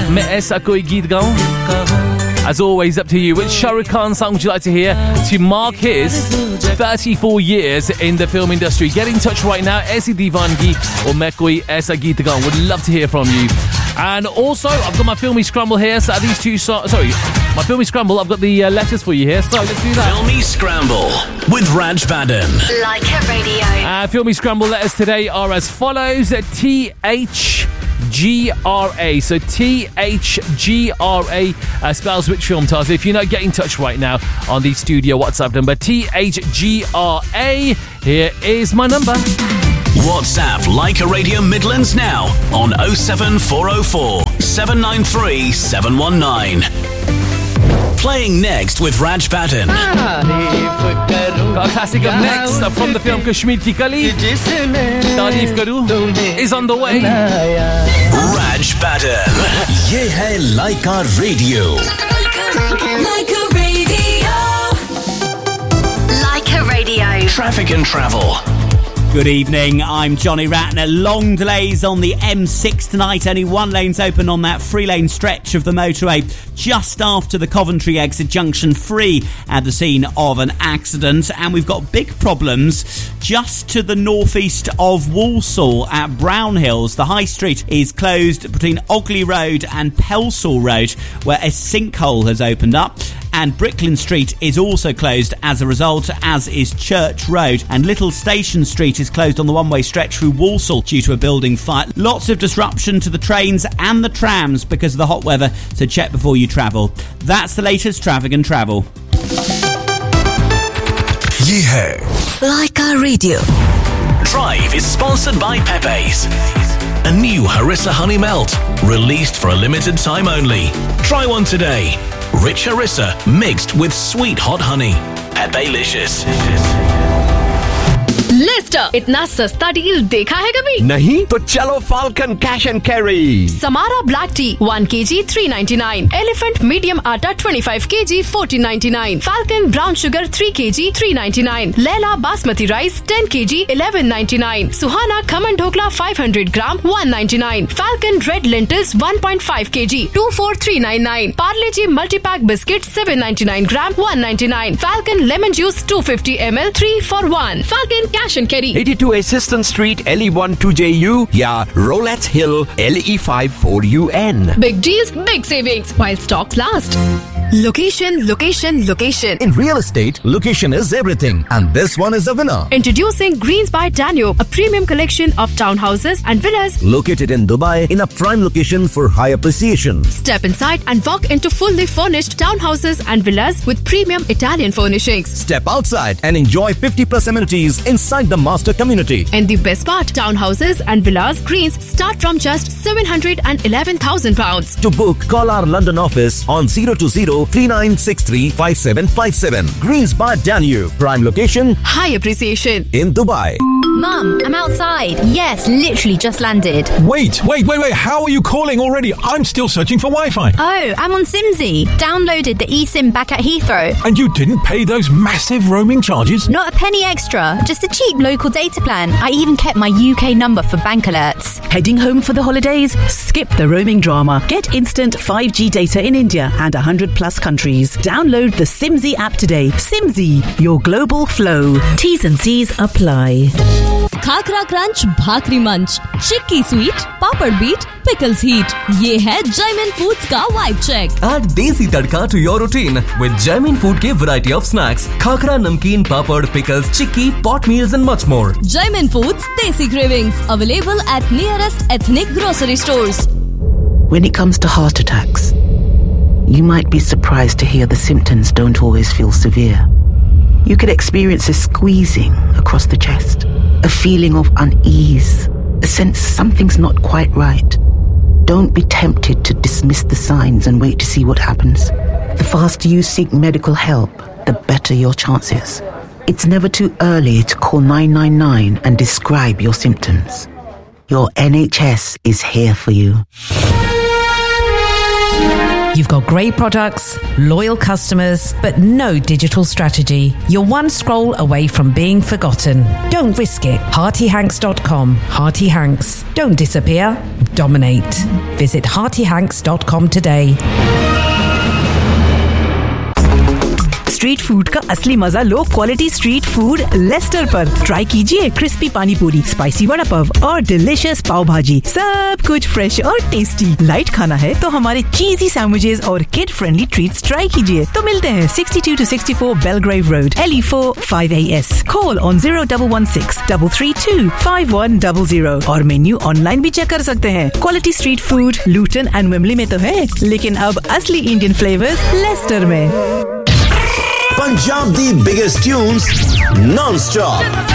मैं ऐसा कोई गीत गाऊं? As always, up to you. Which Shah Rukh Khan song would you like to hear to mark his 34 years in the film industry? Get in touch right now. Aisi Divangi or Main Koi Aisa Geet Gaun. Would love to hear from you. And also, I've got my Filmy Scramble here. So these two songs... Sorry, my Filmy Scramble. I've got the letters for you here. So let's do that. Filmy Scramble with Raj Baden. Like a radio. Filmy Scramble letters today are as follows. THGRA. So THGRA spells which film, Taza? If you know, get in touch right now on the studio WhatsApp number. THGRA. Here is my number. WhatsApp Like a Radio Midlands now on 07404 793 719. Playing next with Raj Baden. Got a classic up next from the film Kashmir Ki Kali. Tareef Karu is on the way. Raj Baden. Ye hai Like a Radio. Like a radio. Like a radio. Traffic and travel. Good evening, I'm Johnny Ratner. Long delays on the M6 tonight. Only one lane's open on that 3-lane stretch of the motorway just after the Coventry exit junction 3 at the scene of an accident. And we've got big problems just to the northeast of Walsall at Brownhills. The high street is closed between Ogley Road and Pelsall Road, where a sinkhole has opened up. And Bricklin Street is also closed as a result, as is Church Road. And Little Station Street is closed on the one-way stretch through Walsall due to a building fire. Lots of disruption to the trains and the trams because of the hot weather, so check before you travel. That's the latest traffic and travel. Ye hai Like a radio. Drive is sponsored by Pepe's. A new Harissa Honey Melt, released for a limited time only. Try one today. Rich harissa mixed with sweet hot honey. Pepelicious. Leicester इतना सस्ता deal देखा है कभी? नहीं तो चलो falcon cash and carry. Samara black T 1 kg 399, elephant medium आटा 25 kg 1499, falcon brown sugar 3 kg 399, Laila basmati rice 10 kg 1199, Suhana khaman dhokla 500 gram 199, falcon red lentils 1.5 kg 24399, Parle ji multipack biscuit 799 gram 199, falcon lemon juice 250 ml 3 for 1, falcon cash and carry 82 Assistant Street LE1 2JU या Rolettes Hill LE5 4UN. Big deals, big savings while stocks last. Location, location, location. In real estate, location is everything, and this one is a winner. Introducing Greens by Danube, a premium collection of townhouses and villas located in Dubai in a prime location for high appreciation. Step inside and walk into fully furnished townhouses and villas with premium Italian furnishings. Step outside and enjoy 50+ amenities inside the master community. And the best part, townhouses and villas Greens start from just £711,000. To book, call our London office on 020-3963-5757. Greens by Danube, prime location, high appreciation in Dubai. Mum, I'm outside. Yes, literally just landed. Wait. How are you calling already? I'm still searching for Wi-Fi. Oh, I'm on Simsy. Downloaded the eSIM back at Heathrow. And you didn't pay those massive roaming charges? Not a penny extra. Just a cheap local data plan. I even kept my UK number for bank alerts. Heading home for the holidays? Skip the roaming drama. Get instant 5G data in India and 100+ countries. Download the Simsy app today. Simsy, your global flow. T's and C's apply. Khakhra crunch, भाकरी मंच, चिक्की sweet, पापड़ beat, pickles heat. ये है Jaimin Foods का vibe check. Add desi tadka to your routine with Jaimin Food के variety of snacks, khakra, namkeen, papad, pickles, chikki, pot meals and much more. Jaimin Foods Desi Cravings, available at nearest ethnic grocery stores. When it comes to heart attacks, you might be surprised to hear the symptoms don't always feel severe. You could experience a squeezing across the chest, a feeling of unease, a sense something's not quite right. Don't be tempted to dismiss the signs and wait to see what happens. The faster you seek medical help, the better your chances. It's never too early to call 999 and describe your symptoms. Your NHS is here for you. You've got great products, loyal customers, but no digital strategy. You're one scroll away from being forgotten. Don't risk it. HeartyHanks.com. Hearty Hanks. Don't disappear. Dominate. Visit HeartyHanks.com today. Street food का असली मजा low quality street food Lester पर। Try कीजिए crispy पानी पूरी, spicy vada pav और delicious पाव भाजी। सब कुछ फ्रेश और टेस्टी। लाइट खाना है तो हमारे चीजी सैंडविचेस और किड फ्रेंडली ट्रीट्स ट्राई कीजिए। तो मिलते हैं 62 to 64 Belgrave Road, LE4 5AS। Call on 0116-332-5100 और मेन्यू ऑनलाइन भी चेक कर सकते हैं। Quality street food Lutan and Wembley में तो है, लेकिन अब असली इंडियन फ्लेवर्स लेस्टर में। Punjab the biggest tunes non-stop.